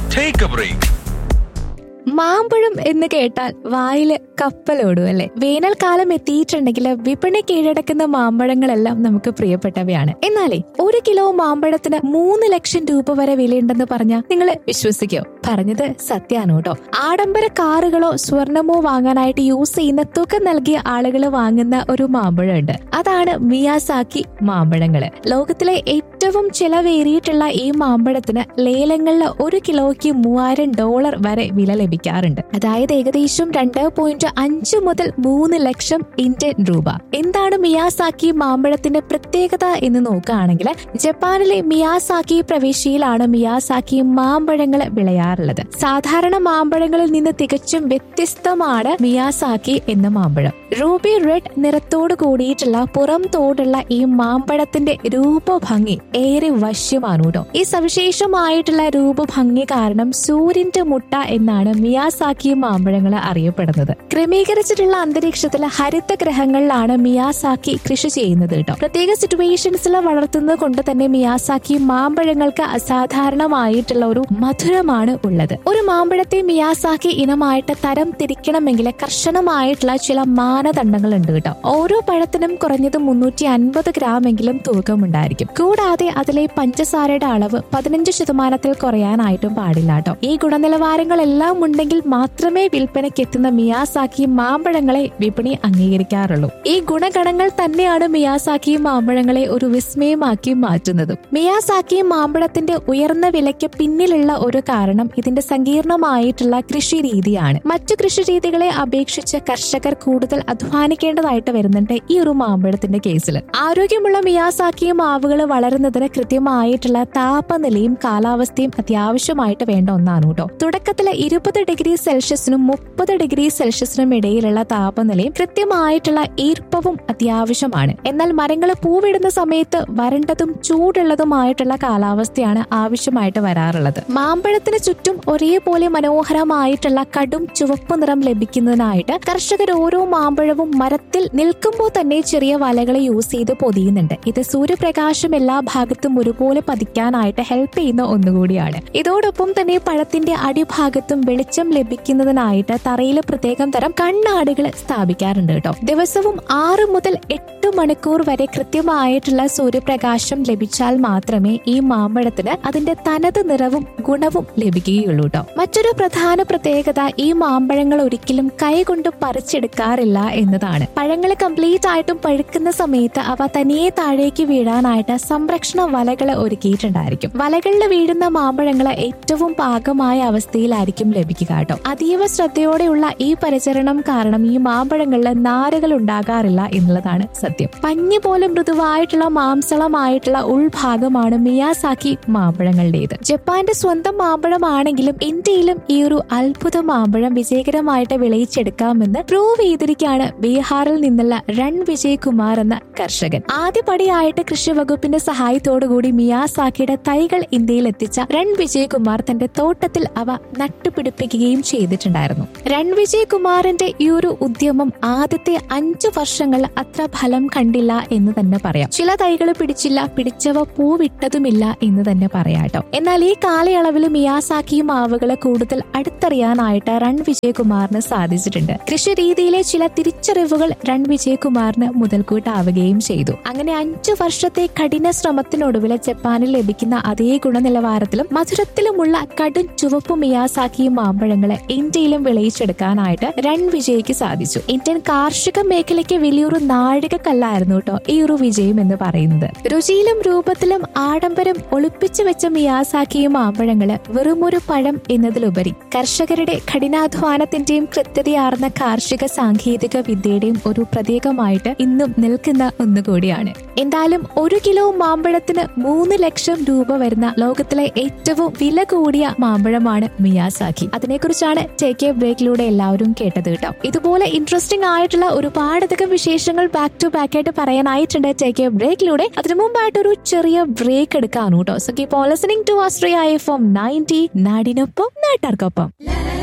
Take a break. മാമ്പഴം എന്ന് കേട്ടാൽ വായില് കപ്പലോടും അല്ലെ. വേനൽക്കാലം എത്തിയിട്ടുണ്ടെങ്കിൽ വിപണി കീഴടക്കുന്ന മാമ്പഴങ്ങളെല്ലാം നമുക്ക് പ്രിയപ്പെട്ടവയാണ്. എന്നാലേ 1 കിലോ മാമ്പഴത്തിന് 3 ലക്ഷം രൂപ വരെ വിലയുണ്ടെന്ന് പറഞ്ഞാൽ നിങ്ങൾ വിശ്വസിക്കോ? പറഞ്ഞത് സത്യാണോ കേട്ടോ. ആഡംബര കാറുകളോ സ്വർണമോ വാങ്ങാനായിട്ട് യൂസ് ചെയ്യുന്ന തുക നൽകിയ ആളുകൾ വാങ്ങുന്ന ഒരു മാമ്പഴമുണ്ട്. അതാണ് മിയാസാക്കി മാമ്പഴങ്ങള്. ലോകത്തിലെ ഏറ്റവും ചെലവേറിയിട്ടുള്ള ഈ മാമ്പഴത്തിന് ലേലങ്ങളിൽ 1 കിലോയ്ക്ക് $3000 വരെ വില ലഭിക്കാറുണ്ട്. അതായത് ഏകദേശം 2.5 മുതൽ 3 ലക്ഷം ഇന്ത്യൻ രൂപ. എന്താണ് മിയാസാക്കി മാമ്പഴത്തിന്റെ പ്രത്യേകത എന്ന് നോക്കുകയാണെങ്കിൽ, ജപ്പാനിലെ മിയാസാക്കി പ്രവിശ്യയിലാണ് മിയാസാക്കി മാമ്പഴങ്ങൾ വിളയാറുള്ളത്. സാധാരണ മാമ്പഴങ്ങളിൽ നിന്ന് തികച്ചും വ്യത്യസ്തമാണ് മിയാസാക്കി എന്ന മാമ്പഴം. റൂബി റെഡ് നിറത്തോട് കൂടിയിട്ടുള്ള പുറം തോടുള്ള ഈ മാമ്പഴത്തിന്റെ രൂപഭംഗി ഏറെ വശ്യമാണ് കേട്ടോ. ഈ സവിശേഷമായിട്ടുള്ള രൂപഭംഗി കാരണം സൂര്യന്റെ മുട്ട എന്നാണ് മിയാസാക്കി മാമ്പഴങ്ങൾ അറിയപ്പെടുന്നത്. ക്രമീകരിച്ചിട്ടുള്ള അന്തരീക്ഷത്തിലെ ഹരിത ഗ്രഹങ്ങളിലാണ് മിയാസാക്കി കൃഷി ചെയ്യുന്നത് കേട്ടോ. പ്രത്യേക സിറ്റുവേഷൻസിൽ വളർത്തുന്നത് കൊണ്ട് തന്നെ മിയാസാക്കി മാമ്പഴങ്ങൾക്ക് അസാധാരണമായിട്ടുള്ള ഒരു മധുരമാണ് ഉള്ളത്. ഒരു മാമ്പഴത്തെ മിയാസാക്കി ഇനമായിട്ട് തരം തിരിക്കണമെങ്കിൽ കർശനമായിട്ടുള്ള ചില മാനദണ്ഡങ്ങൾ ഉണ്ട് കേട്ടോ. ഓരോ പഴത്തിനും കുറഞ്ഞത് 350 ഗ്രാം എങ്കിലും തൂക്കമുണ്ടായിരിക്കും. കൂടാതെ അതിലെ പഞ്ചസാരയുടെ അളവ് 15% കുറയാനായിട്ടും പാടില്ല കേട്ടോ. ഈ ഗുണനിലവാരങ്ങളെല്ലാം ഉണ്ടെങ്കിൽ മാത്രമേ വിൽപ്പനയ്ക്ക് എത്തുന്ന മിയാസാക്കി മാമ്പഴങ്ങളെ വിപണി അംഗീകരിക്കാറുള്ളൂ. ഈ ഗുണഗണങ്ങൾ തന്നെയാണ് മിയാസാക്കി മാമ്പഴങ്ങളെ ഒരു വിസ്മയമാക്കി മാറ്റുന്നതും. മിയാസാക്കി മാമ്പഴത്തിന്റെ ഉയർന്ന വിലയ്ക്ക് പിന്നിലുള്ള ഒരു കാരണം ഇതിന്റെ സങ്കീർണമായിട്ടുള്ള കൃഷി രീതിയാണ്. മറ്റു കൃഷി രീതികളെ അപേക്ഷിച്ച് കർഷകർ കൂടുതൽ അധ്വാനിക്കേണ്ടതായിട്ട് വരുന്നുണ്ട് ഈ ഒരു മാമ്പഴത്തിന്റെ കേസിൽ. ആരോഗ്യമുള്ള മിയാസാക്കി മാവുകൾ വളരുന്നതിന് കൃത്യമായിട്ടുള്ള താപനിലയും കാലാവസ്ഥയും അത്യാവശ്യമായിട്ട് വേണ്ട ഒന്നാണ് കേട്ടോ. തുടക്കത്തിൽ 20 ഡിഗ്രി സെൽഷ്യസിനും 30 ഡിഗ്രി സെൽഷ്യസിനും ഇടയിലുള്ള താപനിലയും കൃത്യമായിട്ടുള്ള ഈർപ്പവും അത്യാവശ്യമാണ്. എന്നാൽ മരങ്ങൾ പൂവിടുന്ന സമയത്ത് വരണ്ടതും ചൂടുള്ളതുമായിട്ടുള്ള കാലാവസ്ഥയാണ് ആവശ്യമായിട്ട് വരാറുള്ളത്. മാമ്പഴത്തിന് ചുറ്റും ഒരേപോലെ മനോഹരമായിട്ടുള്ള കടും ചുവപ്പ് നിറം ലഭിക്കുന്നതിനായിട്ട് കർഷകർ ഓരോ മാമ്പഴവും മരത്തിൽ നിൽക്കുമ്പോൾ തന്നെ ചെറിയ വലകൾ യൂസ് ചെയ്ത് പൊതിയുന്നുണ്ട്. ഇത് സൂര്യപ്രകാശം എല്ലാ ഭാഗത്തും ഒരുപോലെ പതിക്കാനായിട്ട് ഹെൽപ്പ് ചെയ്യുന്ന ഒന്നുകൂടിയാണ്. ഇതോടൊപ്പം തന്നെ പഴത്തിന്റെ അടിഭാഗത്തും വെളിച്ചം ലഭിക്കുന്നതിനായിട്ട് തറയിൽ പ്രത്യേകം തരം കണ്ണാടികൾ സ്ഥാപിക്കാറുണ്ട് കേട്ടോ. ദിവസവും 6 മുതൽ 8 മണിക്കൂർ വരെ കൃത്യമായിട്ടുള്ള സൂര്യപ്രകാശം ലഭിച്ചാൽ മാത്രമേ ഈ മാമ്പഴത്തിന് അതിന്റെ തനത് നിറവും ഗുണവും ലഭിക്കുകയുള്ളൂ കേട്ടോ. മറ്റൊരു പ്രധാന പ്രത്യേകത ഈ മാമ്പഴങ്ങൾ ഒരിക്കലും കൈകൊണ്ട് പറിച്ചെടുക്കാറില്ല എന്നതാണ്. പഴങ്ങൾ കംപ്ലീറ്റ് ആയിട്ടും പഴുക്കുന്ന സമയത്ത് അവ തനിയെ താഴേക്ക് വീഴാനായിട്ട് സംരക്ഷണ വലകൾ ഒരുക്കിയിട്ടുണ്ടായിരിക്കും. വലകളിൽ വീഴുന്ന മാമ്പഴങ്ങൾ ഏറ്റവും പാകമായ അവസ്ഥയിലായിരിക്കും ലഭിക്കുക കേട്ടോ. അതീവ ശ്രദ്ധയോടെയുള്ള ഈ പരിചരണം കാരണം ഈ മാമ്പഴങ്ങളിൽ നാരുകൾ ഉണ്ടാകാറില്ല എന്നുള്ളതാണ് സത്യം. പഞ്ഞി പോലെ മൃദുവായിട്ടുള്ള മാംസളമായിട്ടുള്ള ഉൾഭാഗമാണ് മിയാസാക്കി മാമ്പഴങ്ങളുടേത്. ജപ്പാന്റെ സ്വന്തം മാമ്പഴമാണെങ്കിലും ഇന്ത്യയിലും ഈ ഒരു അത്ഭുത മാമ്പഴം വിജയകരമായിട്ട് വിളയിച്ചെടുക്കാമെന്ന് പ്രൂവ് ചെയ്തിരിക്കുകയാണ് ബീഹാറിൽ നിന്നുള്ള രൺ വിജയ് കുമാർ എന്ന കർഷകൻ. ആദ്യപടിയായിട്ട് കൃഷി വകുപ്പിന്റെ സഹായത്തോടുകൂടി മിയാസാക്കിയുടെ തൈകൾ ഇന്ത്യയിൽ എത്തിച്ച രൺ വിജയ് കുമാർ തന്റെ തോട്ടത്തിൽ അവ നട്ടുപിടിപ്പിക്കുകയും ചെയ്തിട്ടുണ്ടായിരുന്നു. രൺ വിജയ് കുമാറിന്റെ ഈ ഒരു ഉദ്യമം ആദ്യത്തെ 5 വർഷങ്ങൾ അത്ര ഫലം കണ്ടില്ല എന്ന് തന്നെ പറയാം. ചില തൈകൾ പിടിച്ചില്ല, പിടിച്ചവ പൂവിട്ടതുമില്ല എന്ന് തന്നെ പറയാട്ടോ. എന്നാൽ ഈ കാലയളവിൽ മിയാസാക്കി മാവുകളെ കൂടുതൽ അടുത്തറിയാനായിട്ട് രൺ വിജയ് കുമാറിന് സാധിച്ചിട്ടുണ്ട്. കൃഷി രീതിയിലെ ചില തിരിച്ചറിവുകൾ രൺ വിജയ് കുമാറിന് മുതൽക്കൂട്ടാവുകയും ചെയ്തു. അങ്ങനെ 5 വർഷത്തെ കഠിന ശ്രമത്തിനൊടുവിൽ ജപ്പാനിൽ ലഭിക്കുന്ന അതേ ഗുണനിലവാരത്തിലും മധുരത്തിലുമുള്ള കടും ചുവപ്പ് മിയാസാക്കി മാമ്പഴങ്ങളെ ഇന്ത്യയിലും വിളയിച്ചെടുക്കാനായിട്ട് രൺ വിജയ്ക്ക് സാധിച്ചു. ഇന്ത്യൻ കാർഷിക മേഖലയ്ക്ക് വലിയൊരു നാഴികക്കല്ലായിരുന്നു കേട്ടോ ഈ ഒരു വിജയം എന്ന് പറയുന്നത്. രുചിയിലും രൂപത്തിലും ആഡംബരം ഒളിപ്പിച്ചു വെച്ച മിയാസാക്കി മാമ്പഴങ്ങള് വെറുമൊരു പഴം എന്നതിലുപരി കർഷകരുടെ കഠിനാധ്വാനത്തിന്റെയും കൃത്യതയാർന്ന കാർഷിക സാങ്കേതിക വിദ്യയുടെയും ഒരു പ്രതീകമായിട്ട് ഇന്നും നിൽക്കുന്ന ഒന്നുകൂടിയാണ്. എന്തായാലും 1 കിലോ മാമ്പഴത്തിന് 3 ലക്ഷം രൂപ വരുന്ന ലോകത്തിലെ ഏറ്റവും വില കൂടിയ മാമ്പഴമാണ് മിയാസാക്കി. അതിനെക്കുറിച്ചാണ് ടേക്ക് എ ബ്രേക്കിലൂടെ എല്ലാവരും കേട്ടത് കേട്ടോ. ഇതുപോലെ ഇൻട്രസ്റ്റിംഗ് ആയിട്ടുള്ള ഒരുപാടധികം വിശേഷങ്ങൾ ബാക്ക് ടു ബാക്ക് ആയിട്ട് പറയാനായിട്ടുണ്ട് ടേക്ക് എ ബ്രേക്കിലൂടെ. അതിനു മുമ്പായിട്ടൊരു ചെറിയ ബ്രേക്ക് എടുക്കാനു കേട്ടോ. So keep on listening to Austria FM 90 നാടിനൊപ്പം നാട്ടാർക്കൊപ്പം.